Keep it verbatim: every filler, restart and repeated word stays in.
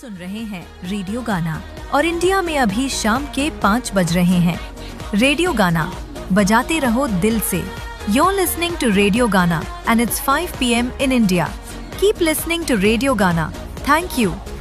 सुन रहे हैं रेडियो गाना और इंडिया में अभी शाम के पाँच बज रहे हैं। रेडियो गाना बजाते रहो दिल से। You're listening to Radio Gana and it's five p m in India. Keep listening to Radio Gana. Thank you.